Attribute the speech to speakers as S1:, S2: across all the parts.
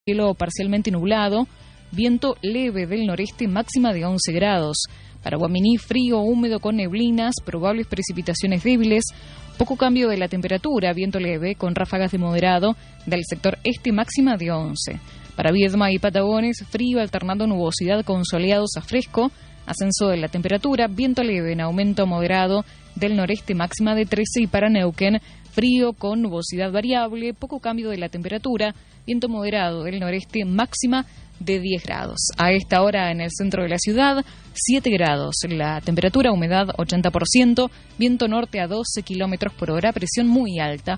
S1: cielo parcialmente nublado, viento leve del noreste, máxima de 11 grados. Para Guaminí, frío, húmedo con neblinas, probables precipitaciones débiles, poco cambio de la temperatura, viento leve con ráfagas de moderado del sector este, máxima de 11. Para Viedma y Patagones, frío alternando nubosidad con soleados a fresco, ascenso de la temperatura, viento leve en aumento moderado del noreste, máxima de 13. Y para Neuquén, frío con nubosidad variable, poco cambio de la temperatura, viento moderado del noreste, máxima de 10 grados. A esta hora en el centro de la ciudad, 7 grados. La temperatura, humedad 80%, viento norte a 12 kilómetros por hora, presión muy alta,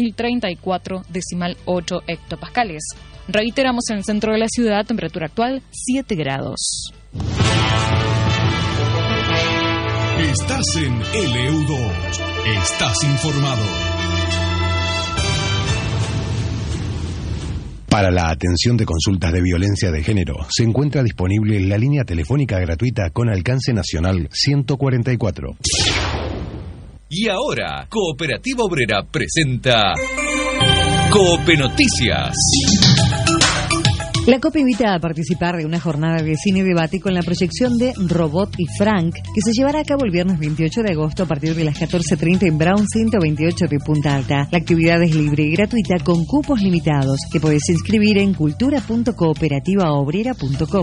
S1: 1034,8 hectopascales. Reiteramos, en el centro de la ciudad, temperatura actual 7 grados.
S2: Estás en LU2. Estás informado.
S3: Para la atención de consultas de violencia de género, se encuentra disponible la línea telefónica gratuita con alcance nacional 144.
S4: Y ahora, Cooperativa Obrera presenta Cope Noticias.
S5: La COP invita a participar de una jornada de cine y debate con la proyección de Robot y Frank, que se llevará a cabo el viernes 28 de agosto a partir de las 14:30 en Brown 128 de Punta Alta. La actividad es libre y gratuita con cupos limitados, que podés inscribir en cultura.cooperativaobrera.com.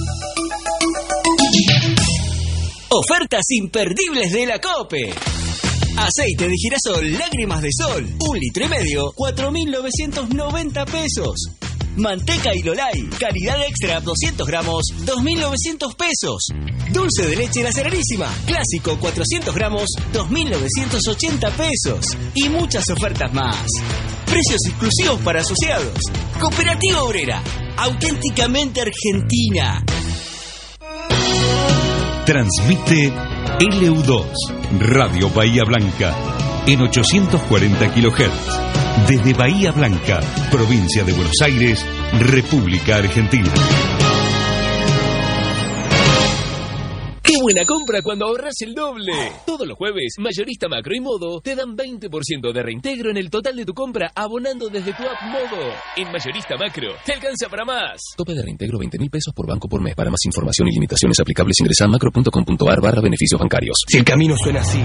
S6: Ofertas imperdibles de la COPE. Aceite de girasol, lágrimas de sol, 1,5 litros, 4.990 pesos. Manteca Ilolay, calidad extra, 200 gramos, 2.900 pesos. Dulce de leche La Serenísima, clásico, 400 gramos, 2.980 pesos. Y muchas ofertas más. Precios exclusivos para asociados. Cooperativa Obrera, auténticamente argentina.
S7: Transmite LU2, Radio Bahía Blanca, en 840 kHz. Desde Bahía Blanca, provincia de Buenos Aires, República Argentina.
S8: ¡Qué buena compra cuando ahorras el doble! Todos los jueves, Mayorista Macro y Modo te dan 20% de reintegro en el total de tu compra abonando desde tu app Modo. En Mayorista Macro, te alcanza para más. Tope de reintegro 20.000 pesos por banco por mes. Para más información y limitaciones aplicables ingresa a macro.com.ar/beneficios bancarios.
S9: Si el camino suena así,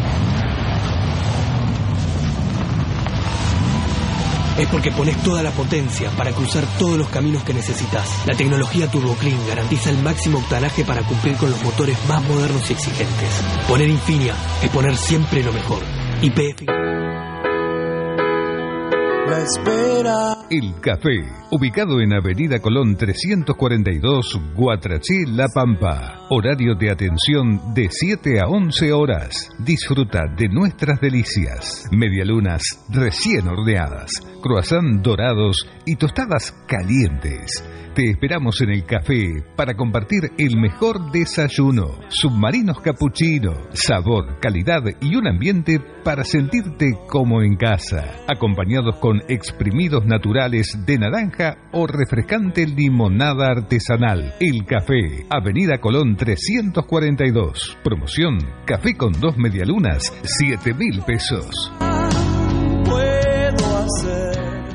S9: es porque pones toda la potencia para cruzar todos los caminos que necesitas. La tecnología Turbo Clean garantiza el máximo octanaje para cumplir con los motores más modernos y exigentes. Poner Infinia es poner siempre lo mejor. YPF.
S10: La espera.
S11: El Café, ubicado en Avenida Colón 342, Guatraché, La Pampa. Horario de atención de 7 a 11 horas. Disfruta de nuestras delicias. Medialunas recién horneadas, croissant dorados y tostadas calientes. Te esperamos en el café para compartir el mejor desayuno. Submarinos capuchino, sabor, calidad y un ambiente para sentirte como en casa. Acompañados con exprimidos naturales de naranja o refrescante limonada artesanal. El Café, Avenida Colón 342. Promoción, café con 2 medialunas, 7.000 pesos.
S10: Puedo hacer.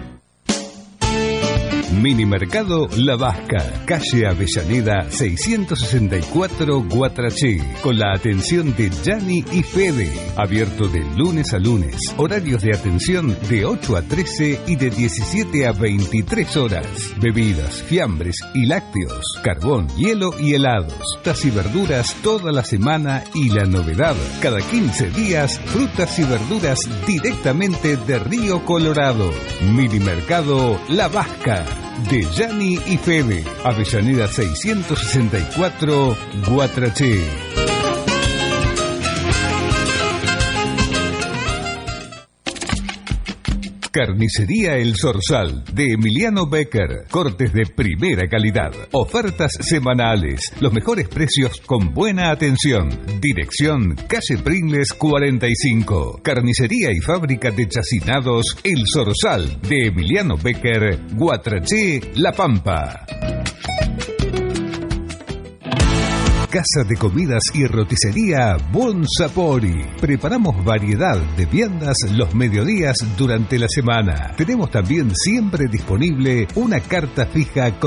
S11: Minimercado La Vasca, calle Avellaneda 664 Guatraché, con la atención de Gianni y Fede, abierto de lunes a lunes, horarios de atención de 8 a 13 y de 17 a 23 horas, bebidas, fiambres y lácteos, carbón, hielo y helados, frutas y verduras toda la semana y la novedad, cada 15 días, frutas y verduras directamente de Río Colorado. Minimercado La Vasca, de Gianni y Fede, Avellaneda 664, Guatraché. Carnicería El Zorzal, de Emiliano Becker. Cortes de primera calidad. Ofertas semanales. Los mejores precios con buena atención. Dirección, calle Pringles 45. Carnicería y fábrica de chacinados El Zorzal, de Emiliano Becker, Guatraché, La Pampa. Casa de comidas y roticería Buon Sapori. Preparamos variedad de viandas los mediodías durante la semana. Tenemos también siempre disponible una carta fija con